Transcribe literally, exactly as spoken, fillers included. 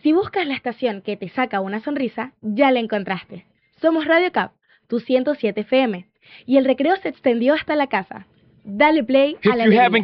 Si buscas la estación que te saca una sonrisa, ya la encontraste. Somos Radio Cap, tu ciento siete F M, y el recreo se extendió hasta la casa. Dale play a la alegría.